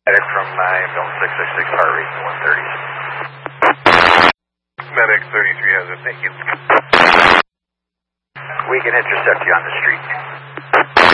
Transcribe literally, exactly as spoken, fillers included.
Medic from uh, ambulance six six six, heart rate one thirty. Medic thirty-three has it, thank you. We can intercept you on the street.